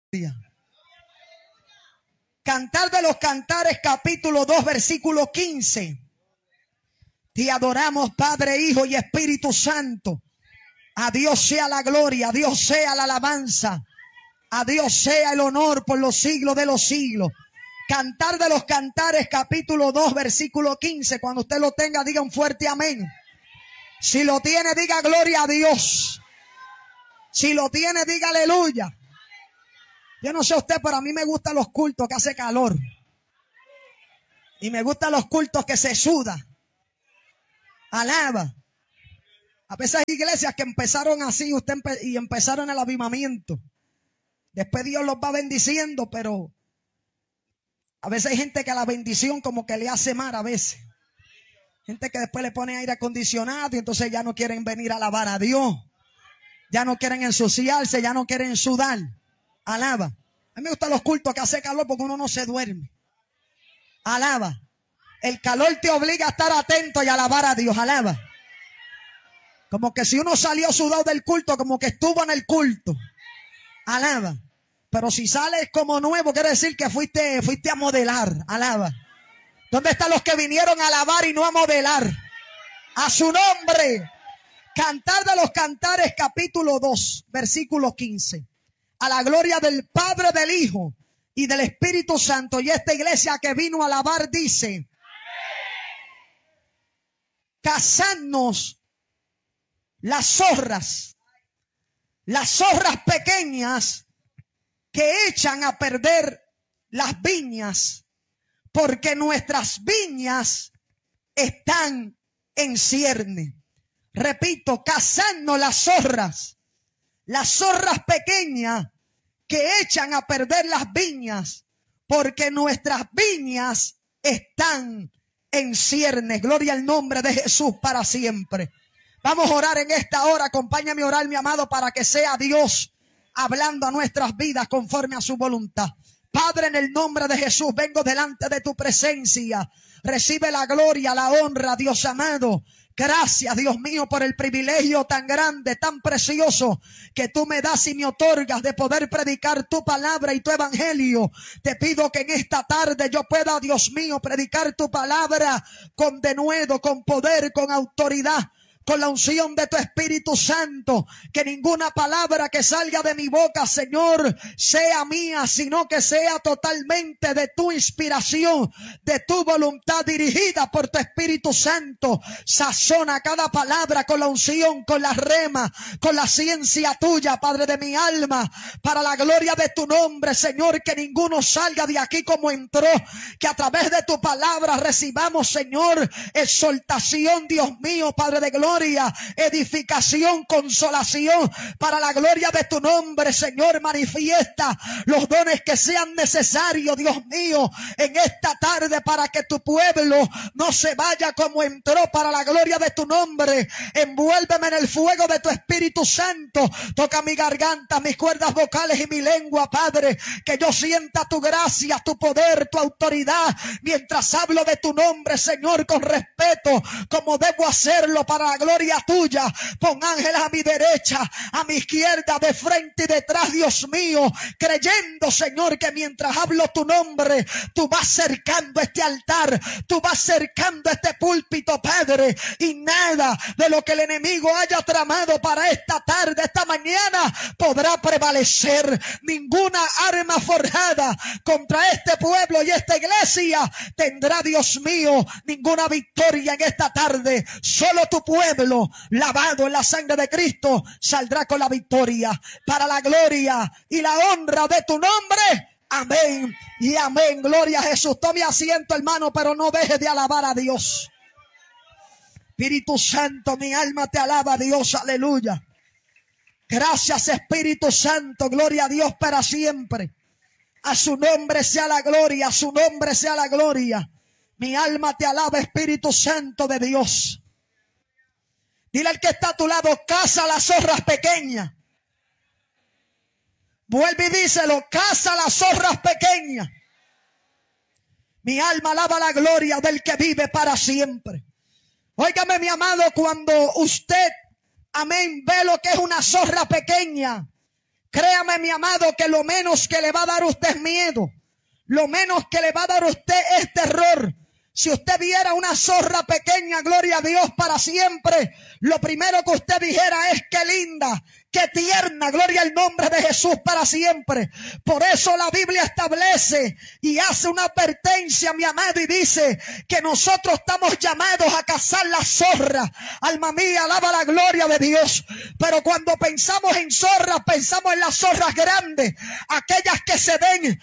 Cantar de los Cantares, capítulo 2, versículo 15. Te adoramos, Padre, Hijo y Espíritu Santo. A Dios sea la gloria, a Dios sea la alabanza, a Dios sea el honor por los siglos de los siglos. Cantar de los Cantares, capítulo 2, versículo 15. Cuando usted lo tenga, diga un fuerte amén. Si lo tiene, diga gloria a Dios. Si lo tiene, diga aleluya. Yo no sé usted, pero a mí me gustan los cultos que hace calor. Y me gustan los cultos que se suda. Alaba. A veces hay iglesias que empezaron así, y empezaron el avivamiento. Después Dios los va bendiciendo, pero a veces hay gente que la bendición como que le hace mal a veces. Gente que después le pone aire acondicionado y entonces ya no quieren venir a alabar a Dios. Ya no quieren ensuciarse, ya no quieren sudar. Alaba. A mí me gustan los cultos que hace calor porque uno no se duerme. Alaba. El calor te obliga a estar atento y a alabar a Dios. Alaba. Como que si uno salió sudado del culto, como que estuvo en el culto. Alaba. Pero si sales como nuevo, quiere decir que fuiste a modelar. Alaba. ¿Dónde están los que vinieron a alabar y no a modelar? A su nombre. Cantar de los Cantares, capítulo 2, versículo 15. A la gloria del Padre, del Hijo y del Espíritu Santo. Y esta iglesia que vino a alabar dice: cazadnos las zorras pequeñas que echan a perder las viñas, porque nuestras viñas están en cierne. Repito, cazadnos las zorras pequeñas que echan a perder las viñas, porque nuestras viñas están en ciernes. Gloria al nombre de Jesús para siempre. Vamos a orar en esta hora. Acompáñame a orar, mi amado, para que sea Dios hablando a nuestras vidas conforme a su voluntad. Padre, en el nombre de Jesús, vengo delante de tu presencia. Recibe la gloria, la honra, Dios amado. Gracias, Dios mío, por el privilegio tan grande, tan precioso que tú me das y me otorgas de poder predicar tu palabra y tu evangelio. Te pido que en esta tarde yo pueda, Dios mío, predicar tu palabra con denuedo, con poder, con autoridad, con la unción de tu Espíritu Santo. Que ninguna palabra que salga de mi boca, Señor, sea mía, sino que sea totalmente de tu inspiración, de tu voluntad, dirigida por tu Espíritu Santo. Sazona cada palabra con la unción, con la rema, con la ciencia tuya, Padre de mi alma, para la gloria de tu nombre, Señor. Que ninguno salga de aquí como entró, que a través de tu palabra recibamos, Señor, exaltación, Dios mío, Padre de gloria, edificación, consolación, para la gloria de tu nombre, Señor. Manifiesta los dones que sean necesarios, Dios mío, en esta tarde, para que tu pueblo no se vaya como entró, para la gloria de tu nombre. Envuélveme en el fuego de tu Espíritu Santo. Toca mi garganta, mis cuerdas vocales y mi lengua, Padre, que yo sienta tu gracia, tu poder, tu autoridad, mientras hablo de tu nombre, Señor, con respeto, como debo hacerlo, para la gloria tuya. Pon ángeles a mi derecha, a mi izquierda, de frente y detrás, Dios mío, creyendo, Señor, que mientras hablo tu nombre, tú vas cercando este altar, tú vas cercando este púlpito, Padre, y nada de lo que el enemigo haya tramado para esta tarde, esta mañana, podrá prevalecer. Ninguna arma forjada contra este pueblo y esta iglesia tendrá, Dios mío, ninguna victoria en esta tarde. Solo tu pueblo, lavado en la sangre de Cristo, saldrá con la victoria, para la gloria y la honra de tu nombre. Amén y amén. Gloria a Jesús. Tome asiento, hermano, pero no deje de alabar a Dios. Espíritu Santo, mi alma te alaba, Dios. Aleluya. Gracias, Espíritu Santo. Gloria a Dios para siempre. A su nombre sea la gloria, a su nombre sea la gloria. Mi alma te alaba, Espíritu Santo de Dios. Dile al que está a tu lado: caza las zorras pequeñas. Vuelve y díselo: caza las zorras pequeñas. Mi alma alaba la gloria del que vive para siempre. Óigame, mi amado, cuando usted, amén, ve lo que es una zorra pequeña, Créame, mi amado, que lo menos que le va a dar a usted es miedo. Lo menos que le va a dar a usted es terror. Si usted viera una zorra pequeña, gloria a Dios para siempre, lo primero que usted dijera es: qué linda, qué tierna, gloria al nombre de Jesús para siempre. Por eso la Biblia establece y hace una advertencia, mi amado, y dice que nosotros estamos llamados a cazar la zorra. Alma mía, alaba la gloria de Dios. Pero cuando pensamos en zorras, pensamos en las zorras grandes, aquellas que se ven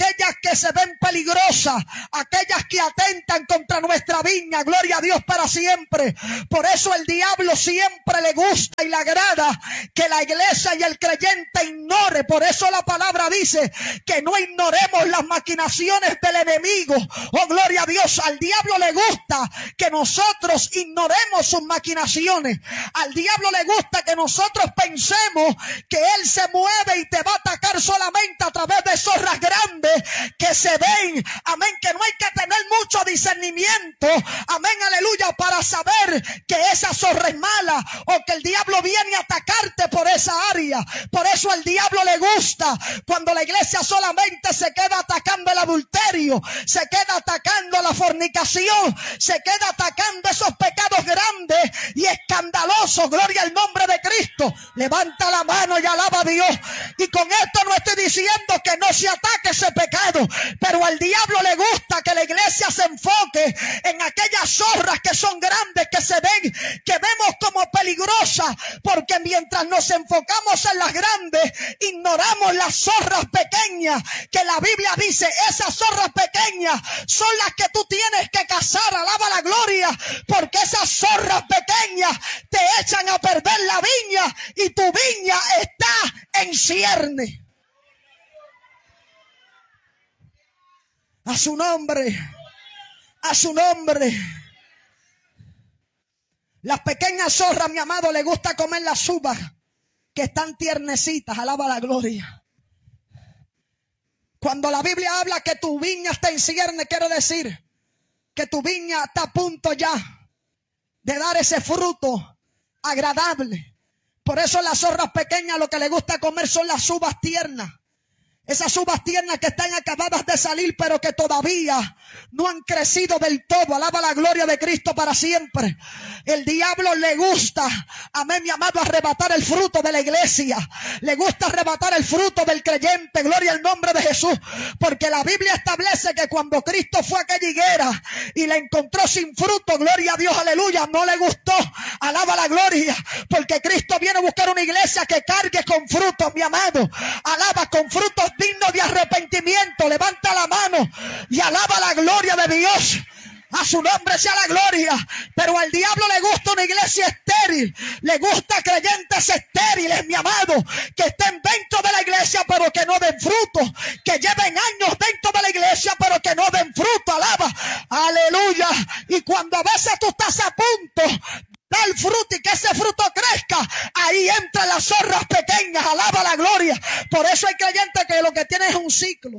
peligrosas, aquellas que atentan contra nuestra viña, gloria a Dios para siempre. Por eso el diablo siempre le gusta y le agrada que la iglesia y el creyente ignore. Por eso la palabra dice que no ignoremos las maquinaciones del enemigo. Oh, gloria a Dios. Al diablo le gusta que nosotros ignoremos sus maquinaciones. Al diablo le gusta que nosotros pensemos que él se mueve y te va a atacar solamente a través de zorras grandes que se ven. Amén. Que no hay que tener mucho discernimiento. Amén. Aleluya. Para saber que esa zorra es mala o que el diablo viene a atacarte por esa área. Por eso al diablo le gusta cuando la iglesia solamente se queda atacando el adulterio, se queda atacando la fornicación, se queda atacando esos pecados grandes y escandalosos. Gloria al nombre de Cristo. Levanta la mano y alaba a Dios. Y con esto no estoy diciendo que no se ataque ese pecado, pero al diablo le gusta que la iglesia se enfoque en aquellas zorras que son grandes, que se ven, que vemos como peligrosas, porque mientras nos enfocamos en las grandes, ignoramos las zorras pequeñas, que la Biblia dice: esas zorras pequeñas son las que tú tienes que cazar. Alaba la gloria, porque esas zorras pequeñas te echan a perder la viña y tu viña está en cierne. A su nombre, a su nombre. Las pequeñas zorras, mi amado, le gusta comer las uvas que están tiernecitas. Alaba la gloria. Cuando la Biblia habla que tu viña está en cierne, quiere decir que tu viña está a punto ya de dar ese fruto agradable. Por eso las zorras pequeñas lo que le gusta comer son las uvas tiernas. Esas uvas tiernas que están acabadas de salir, pero que todavía no han crecido del todo. Alaba la gloria de Cristo para siempre. El diablo le gusta, amén, mi amado, arrebatar el fruto de la iglesia. Le gusta arrebatar el fruto del creyente. Gloria al nombre de Jesús. Porque la Biblia establece que cuando Cristo fue a aquella higuera y la encontró sin fruto, gloria a Dios, aleluya, no le gustó. Alaba la gloria. Porque Cristo viene a buscar una iglesia que cargue con frutos, mi amado. Alaba, con frutos digno de arrepentimiento. Levanta la mano y alaba la gloria de Dios. A su nombre sea la gloria. Pero al diablo le gusta una iglesia estéril. Le gusta creyentes estériles, mi amado, que estén dentro de la iglesia pero que no den fruto, que lleven años dentro de la iglesia pero que no den fruto. Alaba, aleluya. Y cuando a veces tú estás a punto da el fruto y que ese fruto crezca, ahí entran las zorras pequeñas. Alaba la gloria. Por eso hay creyentes que lo que tienen es un ciclo.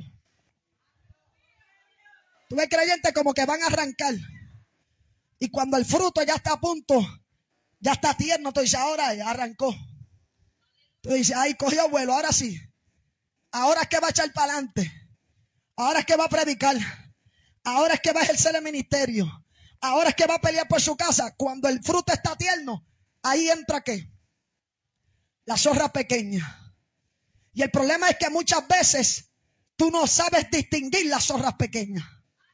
Tú ves creyentes como que van a arrancar, y cuando el fruto ya está a punto, ya está tierno, tú dices: ahora ya arrancó. Tú dices: ay, cogió vuelo, ahora sí. Ahora es que va a echar para adelante. Ahora es que va a predicar. Ahora es que va a ejercer el ministerio. Ahora es que va a pelear por su casa. Cuando el fruto está tierno, ahí entra ¿qué? La zorra pequeña. Y el problema es que muchas veces tú no sabes distinguir las zorras pequeñas.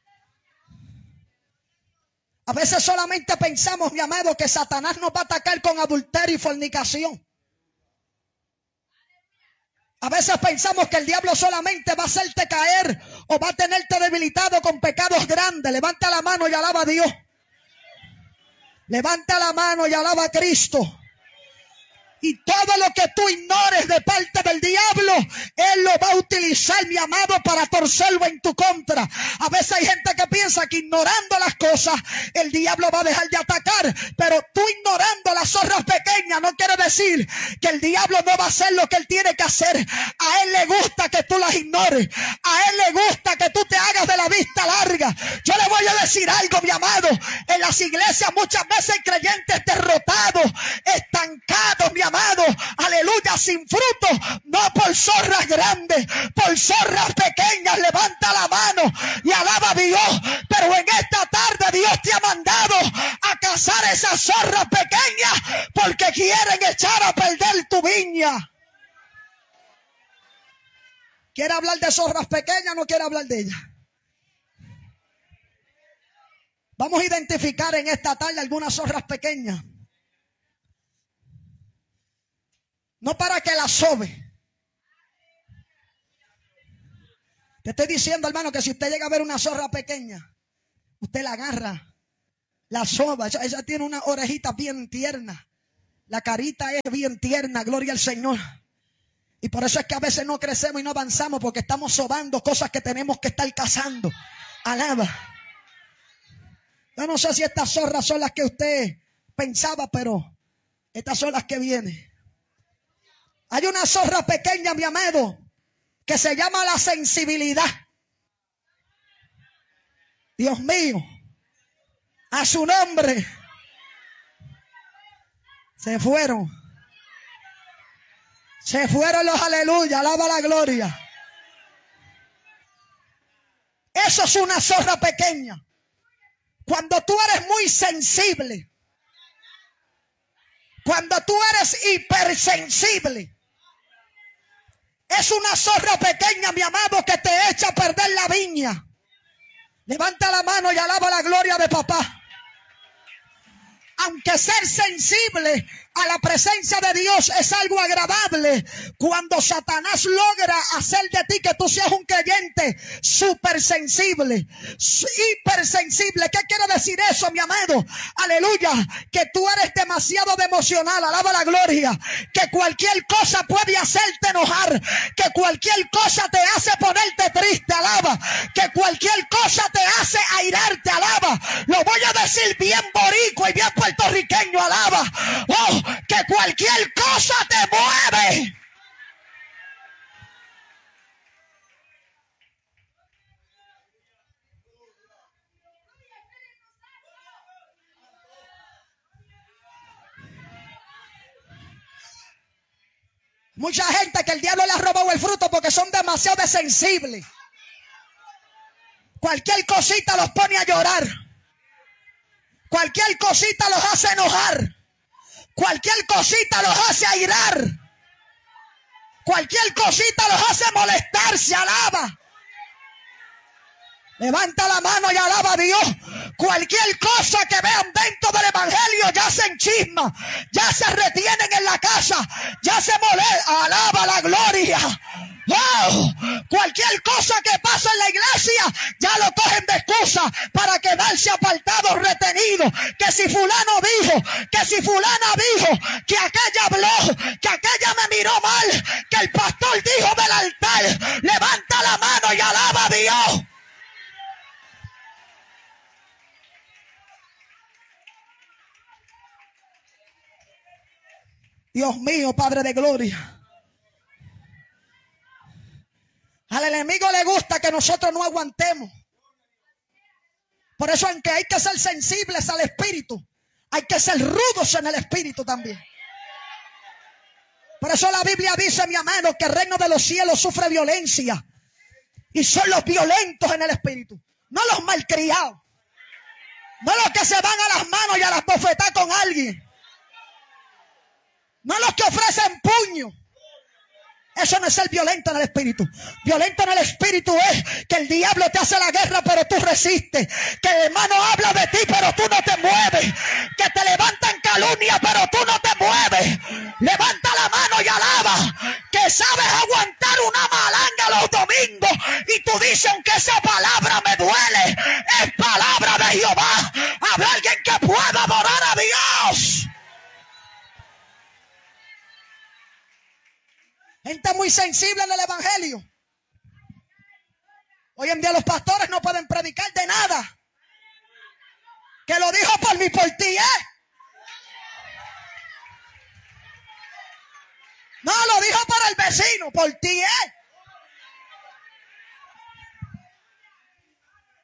A veces solamente pensamos, mi amado, que Satanás nos va a atacar con adulterio y fornicación. A veces pensamos que el diablo solamente va a hacerte caer o va a tenerte debilitado con pecados grandes. Levanta la mano y alaba a Dios. Levanta la mano y alaba a Cristo. Y todo lo que tú ignores de parte del diablo, él lo va a utilizar, mi amado, para torcerlo en tu contra. A veces hay gente que piensa que ignorando las cosas, el diablo va a dejar de atacar. Pero tú ignorando las zorras pequeñas no quiere decir que el diablo no va a hacer lo que él tiene que hacer. A él le gusta que tú las ignores. A él le gusta que tú te hagas de la vista larga. Yo le voy a decir algo, mi amado. En las iglesias muchas veces hay creyentes derrotados, estancados, mi amado. Aleluya, sin fruto. No por zorras grandes, por zorras pequeñas. Levanta la mano y alaba a Dios. Pero en esta tarde Dios te ha mandado a cazar esas zorras pequeñas porque quieren echar a perder tu viña. ¿Quiere hablar de zorras pequeñas o no quiere hablar de ellas? Vamos a identificar en esta tarde algunas zorras pequeñas. No para que las sobe. Te estoy diciendo, hermano, que si usted llega a ver una zorra pequeña, usted la agarra, la soba. Ella tiene una orejita bien tierna. La carita es bien tierna, gloria al Señor. Y por eso es que a veces no crecemos y no avanzamos, porque estamos sobando cosas que tenemos que estar cazando. Alaba. Yo no sé si estas zorras son las que usted pensaba, pero estas son las que vienen. Hay una zorra pequeña, mi amado, que se llama la sensibilidad. Dios mío, a su nombre. Se fueron los aleluya, alaba la gloria. Eso es una zorra pequeña. Cuando tú eres muy sensible, cuando tú eres hipersensible, es una zorra pequeña, mi amado, que te echa a perder la viña. Levanta la mano y alaba la gloria de papá. Aunque ser sensible a la presencia de Dios es algo agradable, cuando Satanás logra hacer de ti que tú seas un creyente súper sensible, hipersensible. ¿Qué quiere decir eso, mi amado? Aleluya, que tú eres demasiado emocional, alaba la gloria, que cualquier cosa puede hacerte enojar, que cualquier cosa te hace ponerte triste, alaba, que cualquier cosa te hace airarte, alaba. Lo voy a decir bien boricua y bien puertorriqueño, alaba. Oh, que cualquier cosa te mueve. Mucha gente que el diablo le ha robado el fruto porque son demasiado sensibles. Cualquier cosita los pone a llorar. Cualquier cosita los hace enojar. Cualquier cosita los hace airar. Cualquier cosita los hace molestarse, alaba. Levanta la mano y alaba a Dios. Cualquier cosa que vean dentro del evangelio ya se enchisma, ya se retienen en la casa, ya se molesta. Alaba la gloria. ¡Wow! Cualquier cosa que pasa en la iglesia ya lo cogen de excusa para quedarse apartados, retenidos. Que si fulano dijo, que si fulana dijo, que aquella habló, que aquella me miró mal, que el pastor dijo del altar. Levanta la mano y alaba a Dios. Dios mío, Padre de gloria. Al enemigo le gusta que nosotros no aguantemos. Por eso, aunque hay que ser sensibles al espíritu, hay que ser rudos en el espíritu también. Por eso la Biblia dice, mi amado, que el reino de los cielos sufre violencia. Y son los violentos en el espíritu, no los malcriados. No los que se van a las manos y a las bofetadas con alguien. No los que ofrecen puño. Eso no es ser violento en el espíritu. Violento en el espíritu es que el diablo te hace la guerra, pero tú resistes. Que el hermano habla de ti, pero tú no te mueves. Que te levantan calumnia, pero tú no te mueves. Levanta la mano y alaba. Que sabes aguantar una malanga los domingos. Y tú dices, aunque esa palabra me duele, es palabra de Jehová. Habrá alguien que pueda adorar a Dios. Gente muy sensible en el evangelio. Hoy en día los pastores no pueden predicar de nada. Que lo dijo por mí, por ti, No, lo dijo para el vecino, por ti,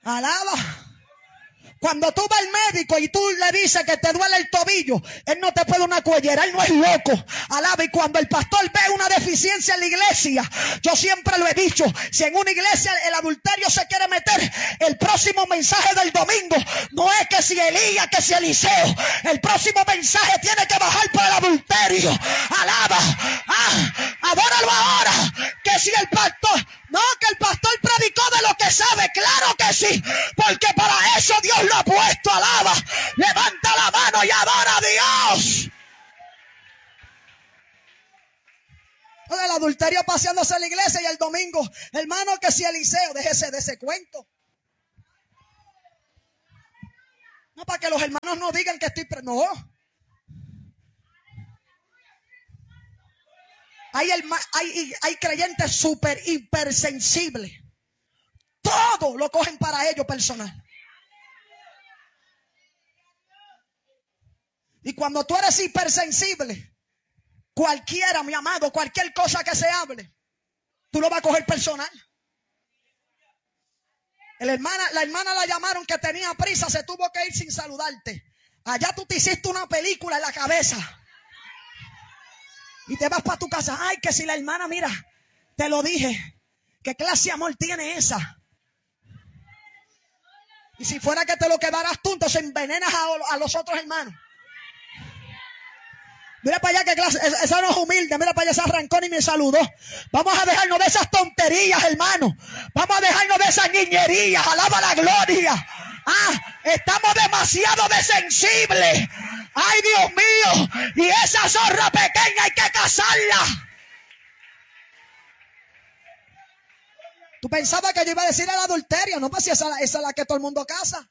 Alaba. Cuando tú vas al médico y tú le dices que te duele el tobillo, él no te puede una cuellera, él no es loco. Alaba. Y cuando el pastor ve una deficiencia en la iglesia, yo siempre lo he dicho, si en una iglesia el adulterio se quiere meter, el próximo mensaje del domingo no es que si Elías, que si Eliseo, el próximo mensaje tiene que bajar por el adulterio. Alaba. Adóralo ahora. Que si el pastor, no, que el pastor predicó de lo que sabe, claro que sí, porque para eso Dios lo ha puesto. Alaba. Levanta la mano y adora a Dios. El adulterio paseándose en la iglesia y el domingo, hermano, que si Eliseo, déjese de ese cuento. No, para que los hermanos no digan que estoy... No. Hay creyentes súper hipersensibles. Todo lo cogen para ellos personal. Y cuando tú eres hipersensible, cualquiera, mi amado, cualquier cosa que se hable, tú lo vas a coger personal. La hermana la llamaron que tenía prisa, se tuvo que ir sin saludarte. Allá tú te hiciste una película en la cabeza. Y te vas para tu casa. Ay, que si la hermana, mira, te lo dije. ¿Qué clase de amor tiene esa? Y si fuera que te lo quedaras tú, entonces envenenas a los otros hermanos. Mira para allá, que clase, esa no es humilde. Mira para allá, se arrancó y me saludó. Vamos a dejarnos de esas tonterías, hermano. Vamos a dejarnos de esas niñerías. Alaba la gloria. Estamos demasiado desensibles. Ay, Dios mío. Y esa zorra pequeña hay que cazarla. Tú pensabas que yo iba a decir el adulterio. No, pues si esa es la que todo el mundo caza.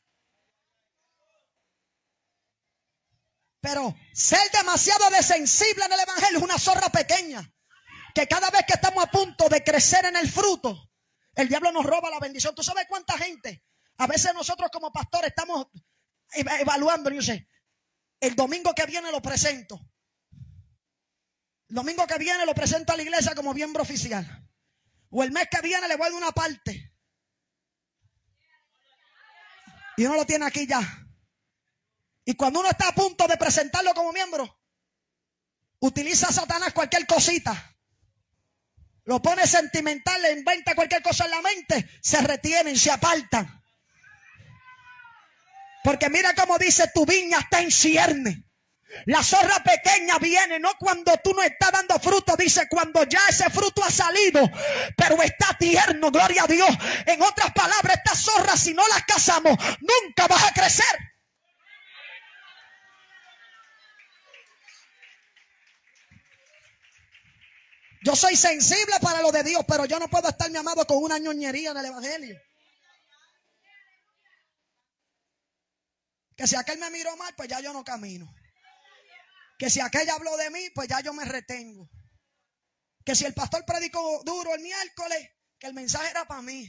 Pero ser demasiado desensible en el evangelio es una zorra pequeña. Que cada vez que estamos a punto de crecer en el fruto, el diablo nos roba la bendición. ¿Tú sabes cuánta gente? A veces nosotros como pastores estamos evaluando. Yo sé, el domingo que viene lo presento. El domingo que viene lo presento a la iglesia como miembro oficial. O el mes que viene le voy a dar una parte. Y uno lo tiene aquí ya. Y cuando uno está a punto de presentarlo como miembro, utiliza a Satanás cualquier cosita. Lo pone sentimental, le inventa cualquier cosa en la mente, se retienen, se apartan. Porque mira cómo dice, tu viña está en cierne. La zorra pequeña viene, no cuando tú no estás dando fruto, dice cuando ya ese fruto ha salido, pero está tierno, gloria a Dios. En otras palabras, estas zorras, si no las cazamos, nunca vas a crecer. Yo soy sensible para lo de Dios, pero yo no puedo estar, mi amado, con una ñoñería en el evangelio. Que si aquel me miró mal, pues ya yo no camino. Que si aquel habló de mí, pues ya yo me retengo. Que si el pastor predicó duro el miércoles, que el mensaje era para mí.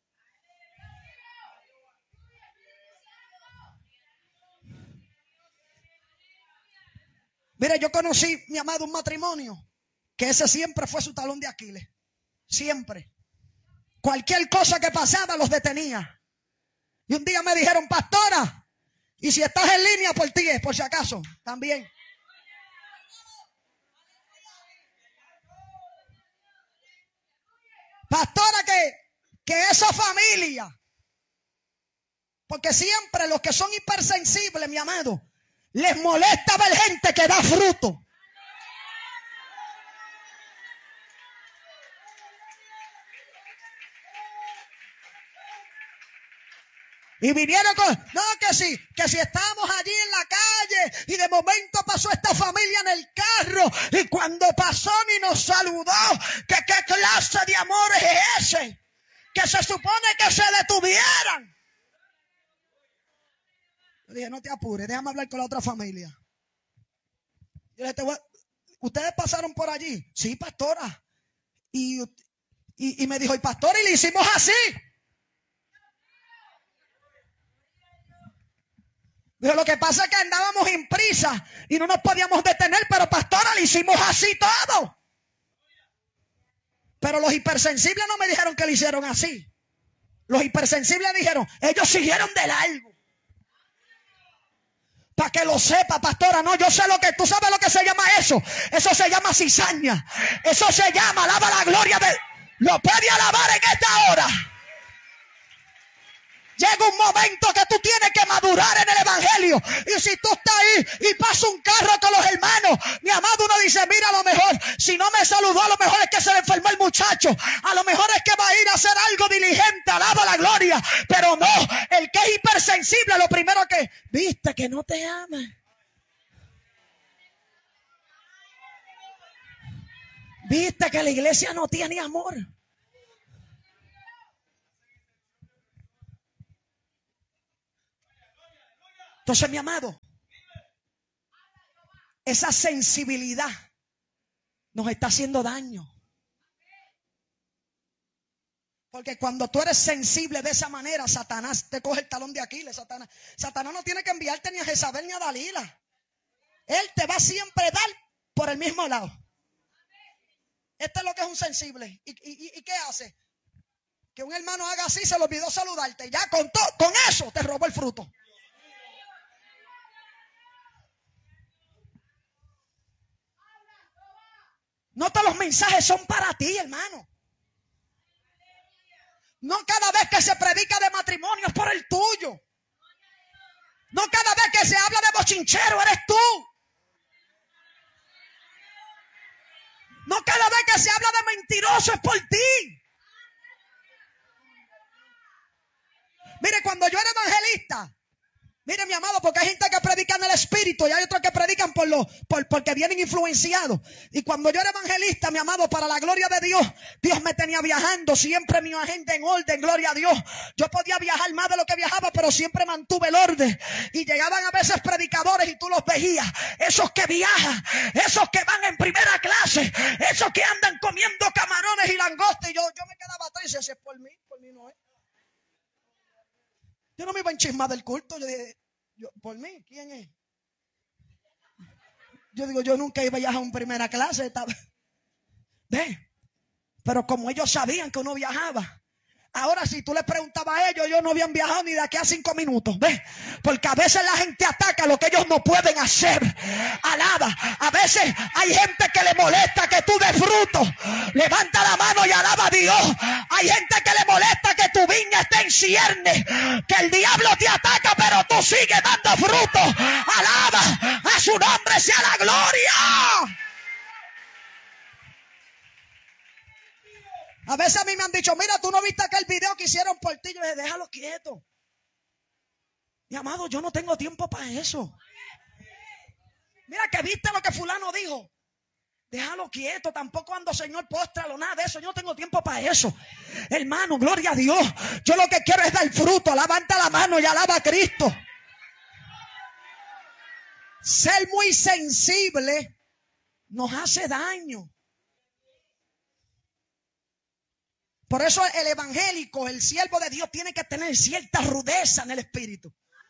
Mire, yo conocí, mi amado, un matrimonio que ese siempre fue su talón de Aquiles. Siempre. Cualquier cosa que pasaba los detenía. Y un día me dijeron, pastora, y si estás en línea por ti, por si acaso, también. Pastora, que esa familia, porque siempre los que son hipersensibles, mi amado, les molesta ver gente que da fruto. Y vinieron con, no, que si estábamos allí en la calle y de momento pasó esta familia en el carro y cuando pasó ni nos saludó, que qué clase de amor es ese, que se supone que se detuvieran. Yo dije, no te apures, déjame hablar con la otra familia. Yo dije, ¿ustedes pasaron por allí? Sí, pastora. Y me dijo, y pastora, y le hicimos así. Dijo, lo que pasa es que andábamos en prisa y no nos podíamos detener, pero pastora, le hicimos así todo. Pero los hipersensibles no me dijeron que le hicieron así. Los hipersensibles dijeron, ellos siguieron de largo. Para que lo sepa, pastora, no, yo sé lo que, tú sabes lo que se llama eso. Eso se llama cizaña. Eso se llama, alaba la gloria de, lo puede alabar en esta hora. Llega un momento que tú tienes que madurar en el evangelio. Y si tú estás ahí y pasa un carro con los hermanos, mi amado, uno dice, mira, a lo mejor, si no me saludó, a lo mejor es que se le enfermó el muchacho. A lo mejor es que va a ir a hacer algo diligente, alaba la gloria. Pero no, el que es hipersensible, lo primero que, viste que no te ama. Viste que la iglesia no tiene amor. Entonces, mi amado, esa sensibilidad nos está haciendo daño. Porque cuando tú eres sensible de esa manera, Satanás te coge el talón de Aquiles. Satanás no tiene que enviarte ni a Jezabel ni a Dalila. Él te va siempre a dar por el mismo lado. Esto es lo que es un sensible. ¿Y qué hace? Que un hermano haga así, se le olvidó saludarte. Ya con eso te robó el fruto. No todos los mensajes son para ti, hermano. No cada vez que se predica de matrimonio es por el tuyo. No cada vez que se habla de bochinchero eres tú. No cada vez que se habla de mentiroso es por ti. Mire, cuando yo era evangelista, mire, mi amado, porque hay gente que predica en el espíritu y hay otros que predican porque vienen influenciados. Y cuando yo era evangelista, mi amado, para la gloria de Dios, Dios me tenía viajando, siempre mi agenda en orden, gloria a Dios. Yo podía viajar más de lo que viajaba, pero siempre mantuve el orden. Y llegaban a veces predicadores y tú los veías, esos que viajan, esos que van en primera clase, esos que andan comiendo camarones y langostas. Y yo me quedaba atrás y decía, si es por mí no es. Yo no me iba a enchismar del culto. Yo dije, ¿por mí? ¿Quién es? Yo digo, yo nunca iba a viajar en primera clase. ¿Ve? Pero como ellos sabían que uno viajaba. Ahora si tú les preguntabas a ellos no habían viajado ni de aquí a 5 minutos. ¿Ves? Porque a veces la gente ataca lo que ellos no pueden hacer. Alaba. A veces hay gente que le molesta que tú des fruto. Levanta la mano y alaba a Dios. Hay gente que le molesta que tu viña esté en ciernes. Que el diablo te ataca pero tú sigues dando fruto. Alaba. A su nombre sea la gloria. A veces a mí me han dicho, mira, tú no viste aquel video que hicieron por ti. Yo le dije, déjalo quieto. Mi amado, yo no tengo tiempo para eso. Mira que viste lo que fulano dijo. Déjalo quieto, tampoco ando, Señor, póstralo, nada de eso. Yo no tengo tiempo para eso. Hermano, gloria a Dios. Yo lo que quiero es dar fruto. Levanta la mano y alaba a Cristo. Ser muy sensible nos hace daño. Por eso el evangélico, el siervo de Dios, tiene que tener cierta rudeza en el espíritu.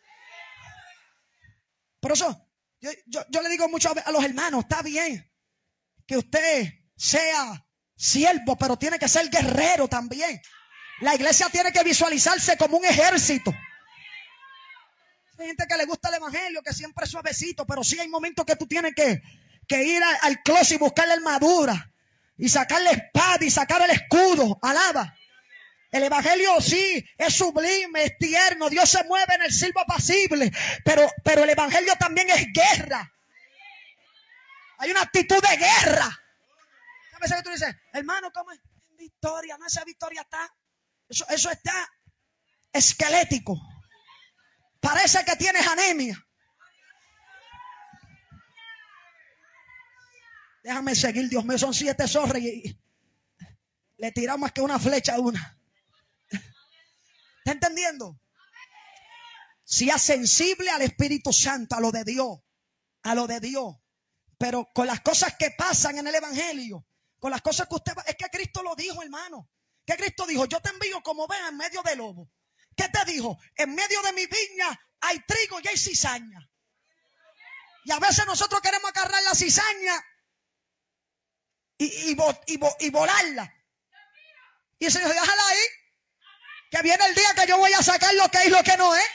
Por eso yo le digo mucho a los hermanos, está bien que usted sea siervo, pero tiene que ser guerrero también. La iglesia tiene que visualizarse como un ejército. Hay gente que le gusta el evangelio, que siempre es suavecito, pero sí hay momentos que tú tienes que ir al closet y buscar la armadura. Y sacar la espada y sacar el escudo. Alaba. El evangelio sí es sublime, es tierno. Dios se mueve en el silbo apacible. Pero el evangelio también es guerra. Hay una actitud de guerra. A veces tú dices, hermano, ¿cómo es? Victoria, no, esa victoria está. Eso está esquelético. Parece que tienes anemia. Déjame seguir, Dios mío, son 7 zorras y le tiramos más que una flecha a una. ¿Está entendiendo? Sea sensible al Espíritu Santo, a lo de Dios. A lo de Dios. Pero con las cosas que pasan en el evangelio, con las cosas que usted va, es que Cristo lo dijo, hermano. Que Cristo dijo, yo te envío como ven en medio de lobo. ¿Qué te dijo? En medio de mi viña hay trigo y hay cizaña. Y a veces nosotros queremos agarrar la cizaña y volarla. Y el Señor dijo, déjala ahí. Que viene el día que yo voy a sacar lo que es y lo que no es.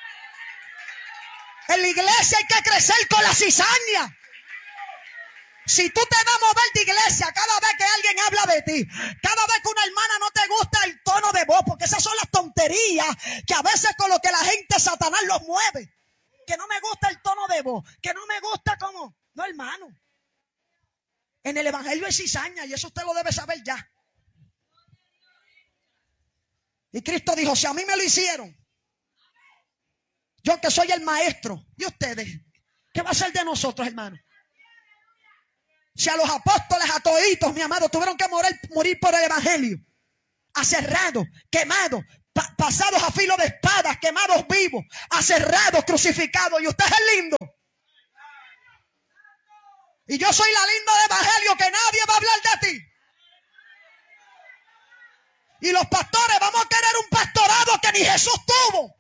En la iglesia hay que crecer con la cizaña. Si tú te vas a mover de iglesia cada vez que alguien habla de ti, cada vez que una hermana no te gusta el tono de voz, porque esas son las tonterías que a veces con lo que la gente Satanás los mueve. Que no me gusta el tono de voz, que no me gusta como... No, hermano. En el evangelio es cizaña y eso usted lo debe saber ya. Y Cristo dijo, si a mí me lo hicieron, yo que soy el maestro, ¿y ustedes? ¿Qué va a ser de nosotros, hermano? Si a los apóstoles, a toditos, mi amado, tuvieron que morir por el evangelio, aserrados, quemados, pasados a filo de espadas, quemados vivos, aserrados, crucificados, y usted es el lindo. Y yo soy la linda del evangelio que nadie va a hablar de ti. Y los pastores vamos a querer un pastorado que ni Jesús tuvo.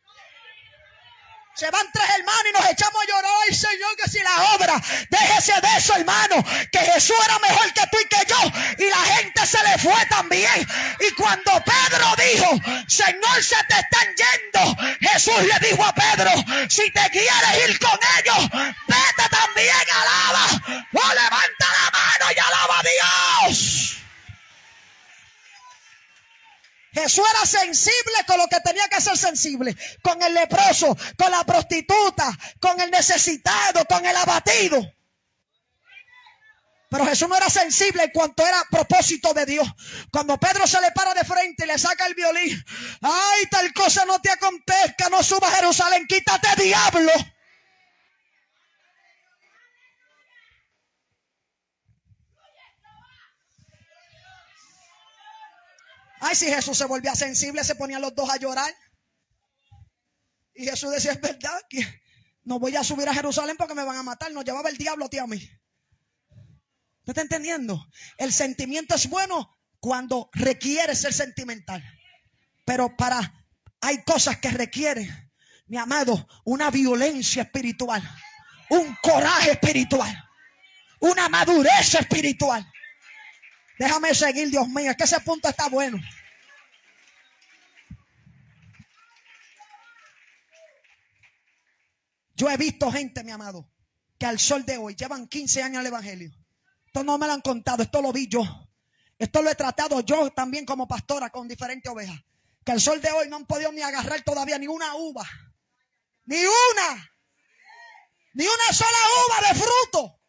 Se van 3 hermanos y nos echamos a llorar. Ay, Señor, que si la obra, déjese de eso, hermano, que Jesús era mejor que tú y que yo. Y la gente se le fue también. Y cuando Pedro dijo, Señor, se te están yendo, Jesús le dijo a Pedro, si te quieres ir con ellos, vete también, alaba. O levanta la mano y alaba a Dios. Jesús era sensible con lo que tenía que ser sensible. Con el leproso, con la prostituta, con el necesitado, con el abatido. Pero Jesús no era sensible en cuanto era propósito de Dios. Cuando Pedro se le para de frente y le saca el violín. Ay, tal cosa no te acontezca, no subas a Jerusalén, quítate, diablo. Ay, si Jesús se volvía sensible, se ponían los dos a llorar. Y Jesús decía, es verdad que no voy a subir a Jerusalén porque me van a matar. Nos llevaba el diablo a ti a mí. ¿Usted está entendiendo? El sentimiento es bueno cuando requiere ser sentimental. Pero hay cosas que requieren, mi amado, una violencia espiritual, un coraje espiritual, una madurez espiritual. Déjame seguir, Dios mío, es que ese punto está bueno. Yo he visto gente, mi amado, que al sol de hoy llevan 15 años en el evangelio. Esto no me lo han contado, esto lo vi yo. Esto lo he tratado yo también como pastora con diferentes ovejas. Que al sol de hoy no han podido ni agarrar todavía ni una uva. Ni una sola uva de fruto.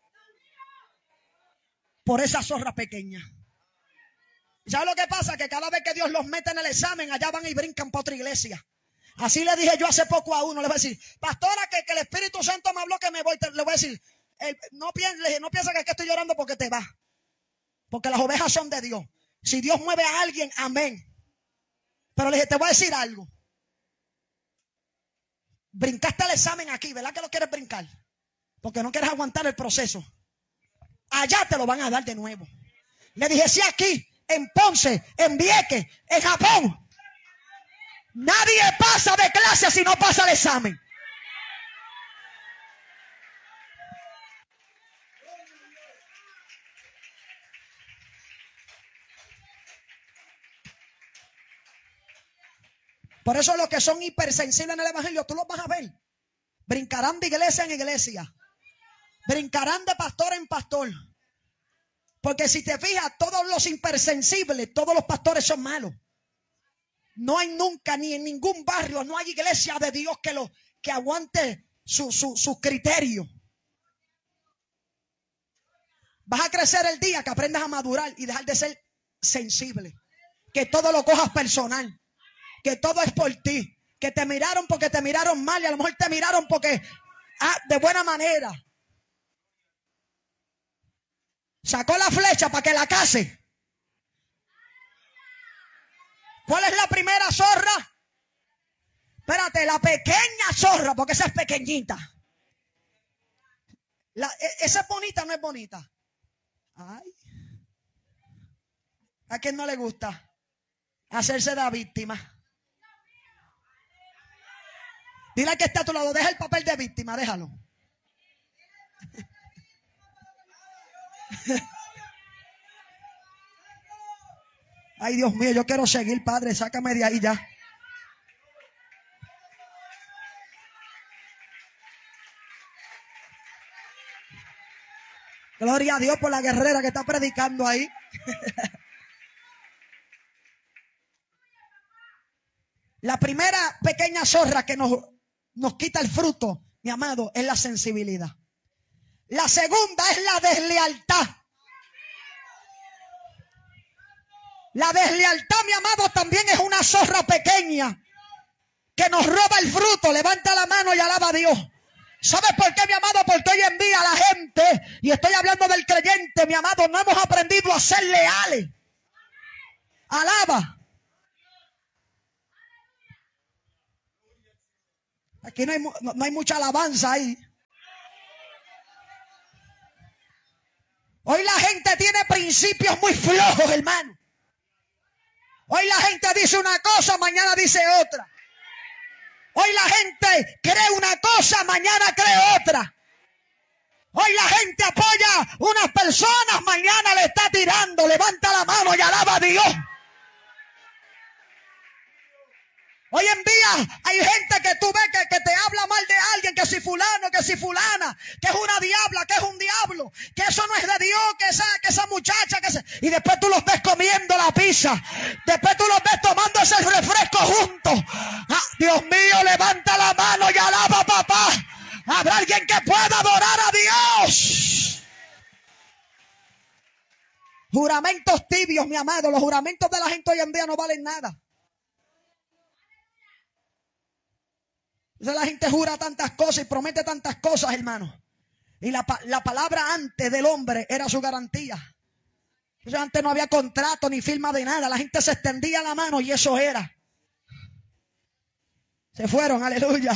Por esa zorra pequeña. ¿Sabes lo que pasa? Que cada vez que Dios los mete en el examen, allá van y brincan para otra iglesia. Así le dije yo hace poco a uno, le voy a decir, pastora, que el Espíritu Santo me habló que me voy. Le voy a decir, no piensa que es que estoy llorando porque te vas. Porque las ovejas son de Dios. Si Dios mueve a alguien, amén. Pero le dije, te voy a decir algo. Brincaste el examen aquí, ¿verdad que lo quieres brincar? Porque no quieres aguantar el proceso. Allá te lo van a dar de nuevo. Le dije, si aquí, en Ponce, en Vieques, en Japón, nadie pasa de clase si no pasa el examen. Por eso los que son hipersensibles en el evangelio, tú los vas a ver. Brincarán de iglesia en iglesia. Brincarán de pastor en pastor. Porque si te fijas, todos los hipersensibles, todos los pastores son malos. No hay nunca, ni en ningún barrio, no hay iglesia de Dios que aguante su criterio. Vas a crecer el día que aprendas a madurar y dejar de ser sensible. Que todo lo cojas personal. Que todo es por ti. Que te miraron porque te miraron mal y a lo mejor te miraron porque de buena manera. Sacó la flecha para que la case. ¿Cuál es la primera zorra? Espérate, la pequeña zorra, porque esa es pequeñita. Esa es bonita, no es bonita. Ay. ¿A quién no le gusta hacerse la víctima? Dile al que está a tu lado, deja el papel de víctima, déjalo. Ay, Dios mío, yo quiero seguir, Padre. Sácame de ahí ya. Gloria a Dios por la guerrera que está predicando ahí. La primera pequeña zorra que nos quita el fruto, mi amado, es la sensibilidad. La segunda es la deslealtad. La deslealtad, mi amado, también es una zorra pequeña que nos roba el fruto. Levanta la mano y alaba a Dios. ¿Sabes por qué, mi amado? Porque hoy en día la gente, y estoy hablando del creyente, mi amado, no hemos aprendido a ser leales. Alaba. Aquí no hay mucha alabanza ahí. Hoy la gente tiene principios muy flojos, hermano. Hoy la gente dice una cosa, mañana dice otra. Hoy la gente cree una cosa, mañana cree otra. Hoy la gente apoya unas personas, mañana le está tirando. Levanta la mano y alaba a Dios. Hoy en día hay gente que tú ves que te habla mal de alguien, que si fulano, que si fulana, que es una diabla, que es un diablo, que eso no es de Dios, que esa muchacha, y después tú los ves comiendo la pizza, después tú los ves tomando ese refresco juntos. Ah, Dios mío, levanta la mano y alaba a papá. Habrá alguien que pueda adorar a Dios. Juramentos tibios, mi amado. Los juramentos de la gente hoy en día no valen nada. Entonces la gente jura tantas cosas y promete tantas cosas, hermano. Y la palabra antes del hombre era su garantía. Entonces antes no había contrato ni firma de nada. La gente se extendía la mano y eso era. Se fueron, aleluya.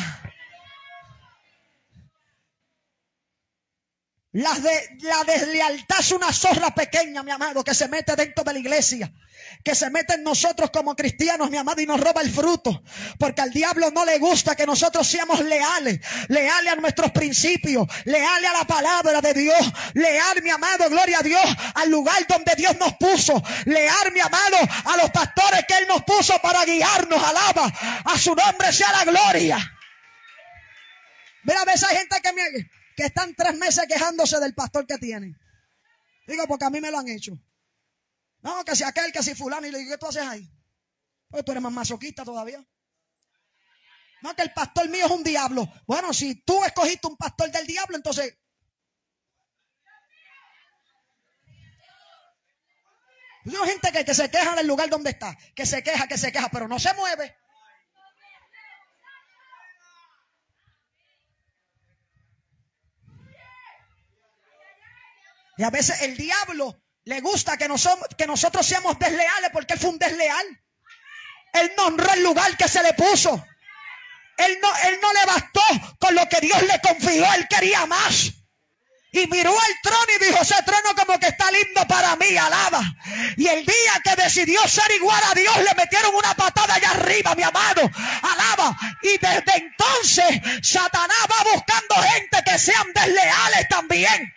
La deslealtad es una zorra pequeña, mi amado, que se mete dentro de la iglesia, que se mete en nosotros como cristianos, mi amado, y nos roba el fruto. Porque al diablo no le gusta que nosotros seamos leales a nuestros principios, leales a la palabra de Dios, leal, mi amado, gloria a Dios, al lugar donde Dios nos puso, leal, mi amado, a los pastores que Él nos puso para guiarnos. Alaba, a su nombre sea la gloria. Mira, a veces hay gente que están 3 meses quejándose del pastor que tienen. Digo, porque a mí me lo han hecho. No, que si aquel, que si fulano. Y le digo, ¿qué tú haces ahí? Pues tú eres más masoquista todavía. No, que el pastor mío es un diablo. Bueno, si tú escogiste un pastor del diablo, entonces... Hay gente que se queja del lugar donde está. Que se queja, pero no se mueve. Y a veces el diablo le gusta que nosotros seamos desleales, porque él fue un desleal. Él no honró el lugar que se le puso. Él no le bastó con lo que Dios le confió. Él quería más. Y miró el trono y dijo, ese trono como que está lindo para mí, alaba. Y el día que decidió ser igual a Dios, le metieron una patada allá arriba, mi amado, alaba. Y desde entonces Satanás va buscando gente que sean desleales también.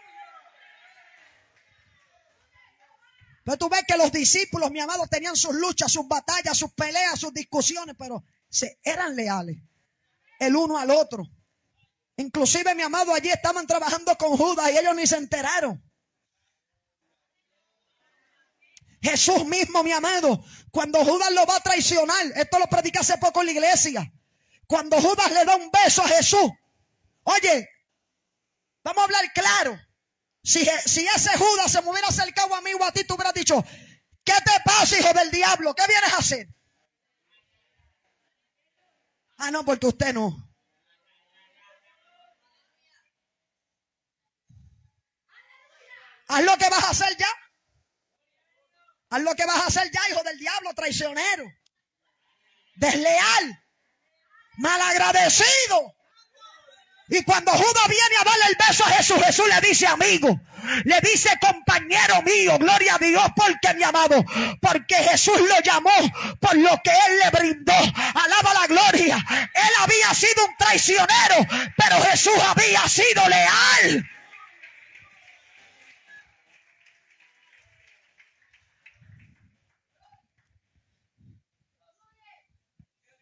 Pero tú ves que los discípulos, mi amado, tenían sus luchas, sus batallas, sus peleas, sus discusiones, pero eran leales el uno al otro. Inclusive, mi amado, allí estaban trabajando con Judas y ellos ni se enteraron. Jesús mismo, mi amado, cuando Judas lo va a traicionar, esto lo prediqué hace poco en la iglesia, cuando Judas le da un beso a Jesús, oye, vamos a hablar claro. Si ese Judas se me hubiera acercado a mí o a ti, tú hubieras dicho, ¿qué te pasa, hijo del diablo? ¿Qué vienes a hacer? Ah, no, porque usted no. Haz lo que vas a hacer ya. Haz lo que vas a hacer ya, hijo del diablo, traicionero, desleal, malagradecido. Y cuando Judas viene a darle el beso a Jesús, Jesús le dice amigo, le dice compañero mío, gloria a Dios, porque mi amado, porque Jesús lo llamó por lo que Él le brindó, alaba la gloria. Él había sido un traicionero, pero Jesús había sido leal.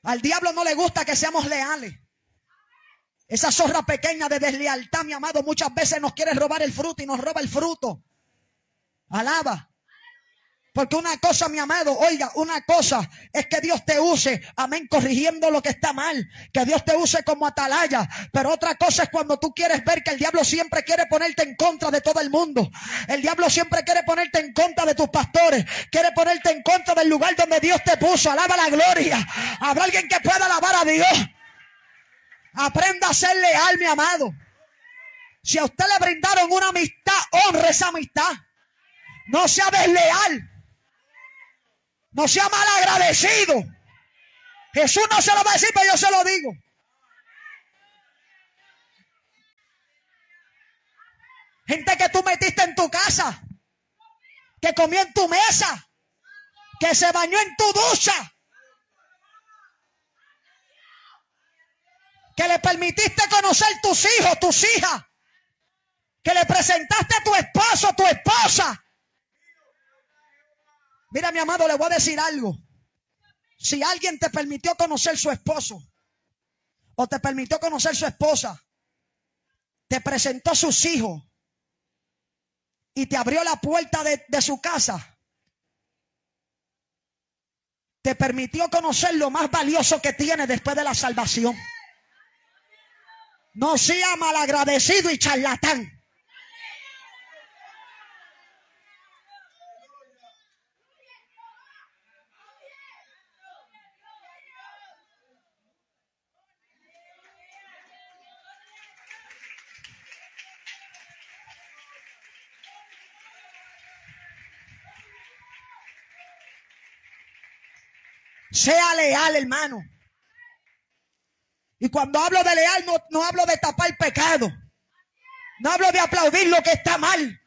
Al diablo no le gusta que seamos leales. Esa zorra pequeña de deslealtad, mi amado, muchas veces nos quiere robar el fruto y nos roba el fruto. Alaba. Porque una cosa, mi amado, oiga, una cosa es que Dios te use, amén, corrigiendo lo que está mal, que Dios te use como atalaya, pero otra cosa es cuando tú quieres ver que el diablo siempre quiere ponerte en contra de todo el mundo. El diablo siempre quiere ponerte en contra de tus pastores, quiere ponerte en contra del lugar donde Dios te puso. Alaba la gloria. Habrá alguien que pueda alabar a Dios. Aprenda a ser leal, mi amado. Si a usted le brindaron una amistad, honre esa amistad. No sea desleal. No sea mal agradecido. Jesús no se lo va a decir, pero yo se lo digo. Gente que tú metiste en tu casa, que comió en tu mesa, que se bañó en tu ducha, que le permitiste conocer tus hijos, tus hijas, que le presentaste a tu esposo, a tu esposa. Mira, mi amado, le voy a decir algo. Si alguien te permitió conocer su esposo o te permitió conocer su esposa, te presentó sus hijos y te abrió la puerta de su casa, te permitió conocer lo más valioso que tiene después de la salvación. No sea malagradecido y charlatán. Sea leal, hermano. Y cuando hablo de leal, no hablo de tapar pecado. No hablo de aplaudir lo que está mal.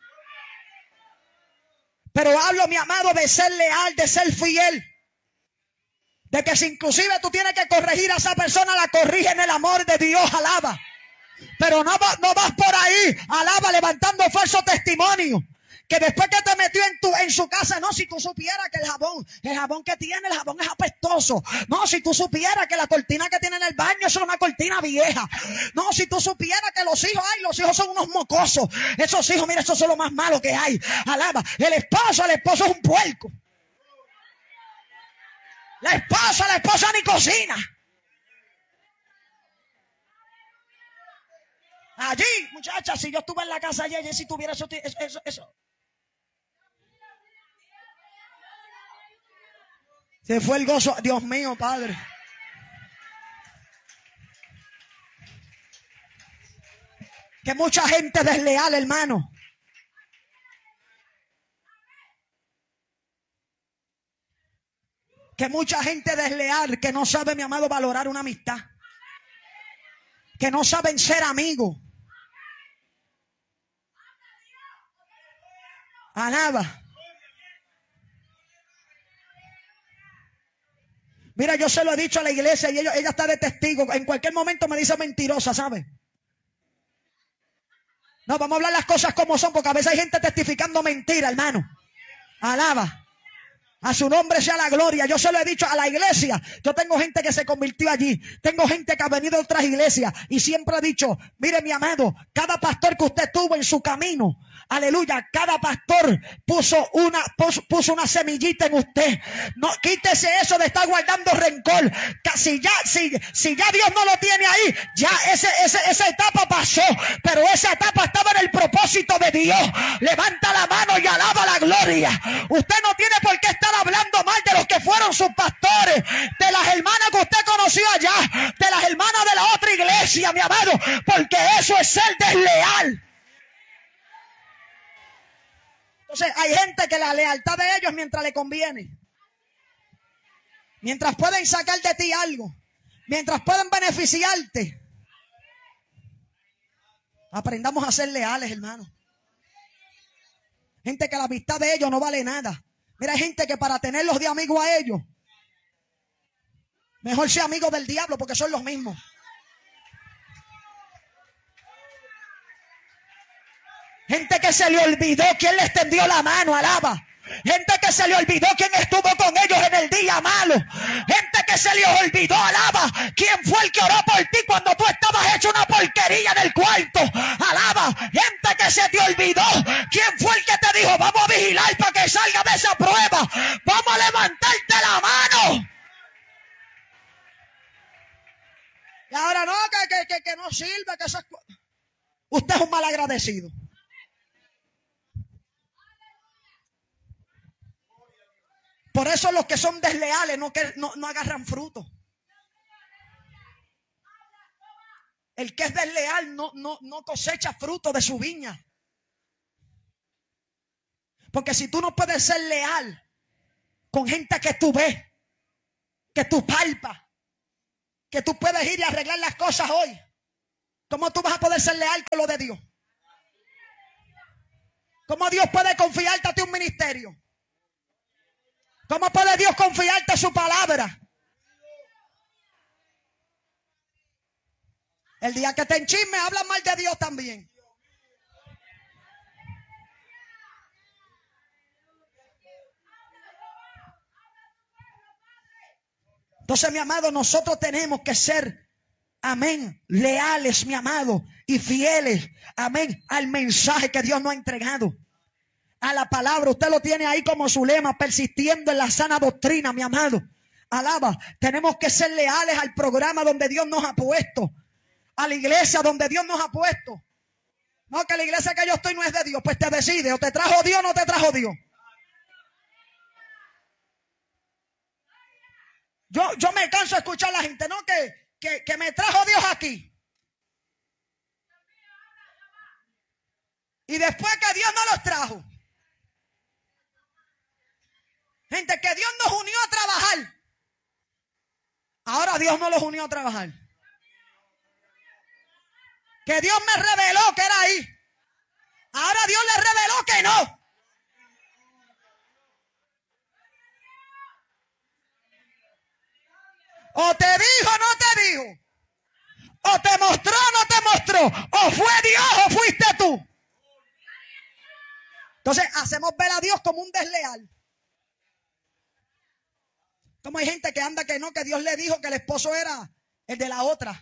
Pero hablo, mi amado, de ser leal, de ser fiel. De que si inclusive tú tienes que corregir a esa persona, la corrige en el amor de Dios, alaba. Pero no vas por ahí, alaba, levantando falso testimonio. Que después que te metió en su casa, no, si tú supieras que el jabón que tiene, el jabón es apestoso. No, si tú supieras que la cortina que tiene en el baño es una cortina vieja. No, si tú supieras que los hijos son unos mocosos. Esos hijos, mira, esos son lo más malo que hay. Alaba, el esposo es un puerco. La esposa ni cocina. Allí, muchachas, si yo estuve en la casa ayer, si tuviera eso. Se fue el gozo. Dios mío, Padre. Que mucha gente desleal, hermano. Que mucha gente desleal que no sabe, mi amado, valorar una amistad. Que no saben ser amigos. Alaba. Mira, yo se lo he dicho a la iglesia y ella está de testigo. En cualquier momento me dice mentirosa, ¿sabe? No, vamos a hablar las cosas como son, porque a veces hay gente testificando mentira, hermano. Alaba. A su nombre sea la gloria. Yo se lo he dicho a la iglesia. Yo tengo gente que se convirtió allí. Tengo gente que ha venido de otras iglesias. Y siempre he dicho, mire mi amado, cada pastor que usted tuvo en su camino, aleluya, cada pastor puso una semillita en usted. No, quítese eso de estar guardando rencor. Si ya Dios no lo tiene ahí, ya esa etapa pasó. Pero esa etapa estaba en el propósito de Dios. Levanta la mano y alaba la gloria. Usted no tiene por qué estar hablando mal de los que fueron sus pastores, de las hermanas que usted conoció allá, de las hermanas de la otra iglesia, mi amado, porque eso es ser desleal. Entonces hay gente que la lealtad de ellos es mientras le conviene, mientras pueden sacar de ti algo, mientras pueden beneficiarte. Aprendamos a ser leales, hermano. Gente que la amistad de ellos no vale nada. Mira, hay gente que para tenerlos de amigos a ellos, mejor sea amigo del diablo, porque son los mismos. Gente que se le olvidó quién les tendió la mano, alaba. Gente que se le olvidó quién estuvo con ellos en el día malo. Gente que se le olvidó, alaba, quién fue el que oró por ti cuando tú estabas hecho una porquería en el cuarto. Alaba, gente que se te olvidó. ¿Quién fue el que te dijo, vamos a vigilar para que salga de esa prueba? Vamos a levantarte la mano. Y ahora no, que no sirve, que eso es... Usted es un mal agradecido. Por eso los que son desleales no agarran fruto. El que es desleal no cosecha fruto de su viña. Porque si tú no puedes ser leal con gente que tú ves, que tú palpas, que tú puedes ir y arreglar las cosas hoy, ¿cómo tú vas a poder ser leal con lo de Dios? ¿Cómo Dios puede confiarte a ti un ministerio? ¿Cómo puede Dios confiarte su palabra? El día que te enchisme, hablan mal de Dios también. Entonces, mi amado, nosotros tenemos que ser, amén, leales, mi amado, y fieles, amén, al mensaje que Dios nos ha entregado. A la palabra, usted lo tiene ahí como su lema, persistiendo en la sana doctrina, mi amado. Alaba, tenemos que ser leales al programa donde Dios nos ha puesto, a la iglesia donde Dios nos ha puesto. No, que la iglesia que yo estoy no es de Dios, pues te decide, o te trajo Dios o no te trajo Dios. Yo me canso de escuchar a la gente, no, que me trajo Dios aquí. Y después que Dios no los trajo. Gente, que Dios nos unió a trabajar. Ahora Dios no los unió a trabajar. Que Dios me reveló que era ahí. Ahora Dios les reveló que no. O te dijo o no te dijo. O te mostró o no te mostró. O fue Dios o fuiste tú. Entonces hacemos ver a Dios como un desleal. Como hay gente que anda que no, que Dios le dijo que el esposo era el de la otra.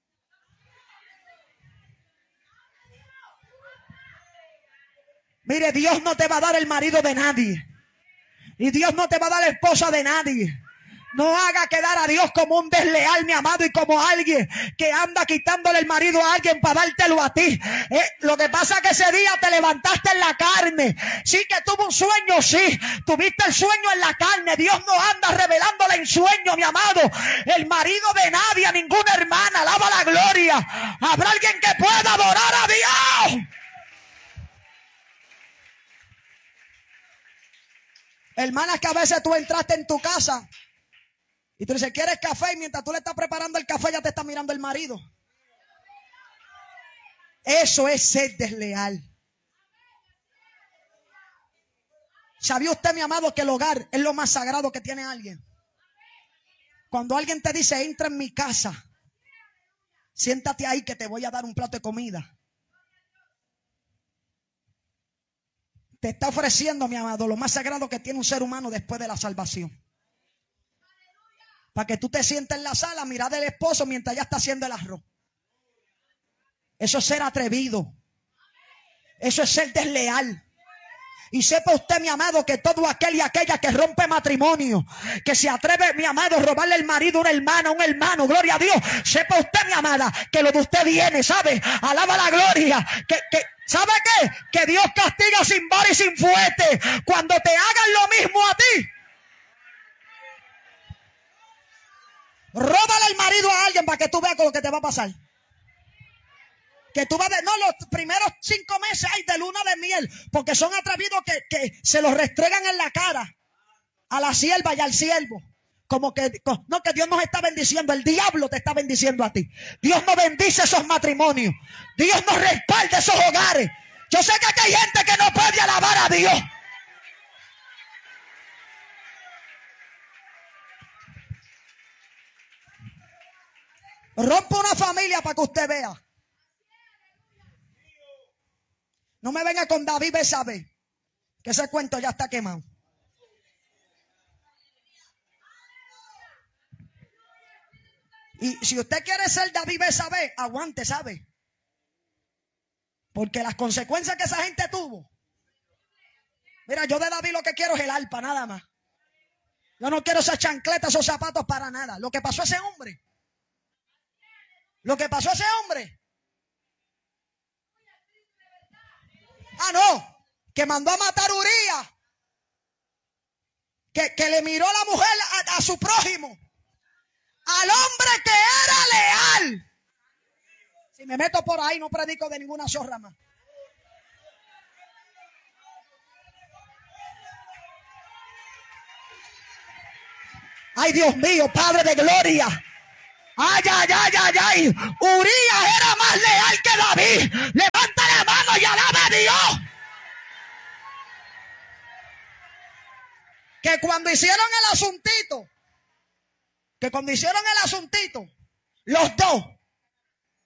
Mire, Dios no te va a dar el marido de nadie. Y Dios no te va a dar la esposa de nadie. No haga quedar a Dios como un desleal, mi amado, y como alguien que anda quitándole el marido a alguien para dártelo a ti. Lo que pasa es que ese día te levantaste en la carne. Sí que tuvo un sueño, sí. Tuviste el sueño en la carne. Dios no anda revelándole en sueño, mi amado. El marido de nadie, a ninguna hermana. Alaba la gloria. Habrá alguien que pueda adorar a Dios. Hermanas, que a veces tú entraste en tu casa y tú dices, ¿quieres café? Y mientras tú le estás preparando el café, ya te está mirando el marido. Eso es ser desleal. ¿Sabía usted, mi amado, que el hogar es lo más sagrado que tiene alguien? Cuando alguien te dice, entra en mi casa, siéntate ahí que te voy a dar un plato de comida. Te está ofreciendo, mi amado, lo más sagrado que tiene un ser humano después de la salvación. Para que tú te sientes en la sala, mirar del esposo mientras ya está haciendo el arroz. Eso es ser atrevido. Eso es ser desleal. Y sepa usted, mi amado, que todo aquel y aquella que rompe matrimonio, que se atreve, mi amado, a robarle el marido a una hermana, un hermano, gloria a Dios. Sepa usted, mi amada, que lo de usted viene, ¿sabe? Alaba la gloria. ¿Sabe qué? Que Dios castiga sin vara y sin fuete. Cuando te hagan lo mismo a ti. Róbale el marido a alguien para que tú veas con lo que te va a pasar. Que tú vas los primeros 5 meses hay de luna de miel, porque son atrevidos que se los restregan en la cara a la sierva y al siervo. Como que, no, que Dios nos está bendiciendo, el diablo te está bendiciendo a ti. Dios no bendice esos matrimonios. Dios no respalda esos hogares. Yo sé que aquí hay gente que no puede alabar a Dios. Rompa una familia para que usted vea. No me venga con David Besabé, que ese cuento ya está quemado. Y si usted quiere ser David Betsabé, aguante, ¿sabe? Porque las consecuencias que esa gente tuvo. Mira, yo de David lo que quiero es el arpa, nada más. Yo no quiero esas chancletas, esos zapatos para nada. Lo que pasó a ese hombre. Lo que pasó a ese hombre. Ah, no. Que mandó a matar a Urías. Que le miró a la mujer a su prójimo. Al hombre que era leal. Si me meto por ahí no predico de ninguna zorra más. Ay, Dios mío, Padre de gloria. Ay, ay, ay, ay, ay. Urías era más leal que David. Levanta la mano y alaba a Dios. Que cuando hicieron el asuntito, los dos,